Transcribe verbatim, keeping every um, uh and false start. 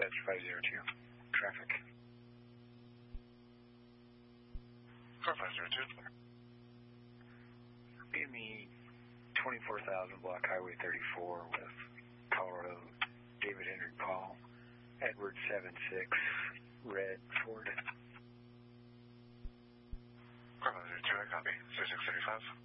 That's five zero two. Traffic. four five zero two. Give me twenty-four thousand block Highway thirty-four with Colorado, David Henry Paul, Edward seven six, Red Ford. four five zero two, I copy. six six thirty-five.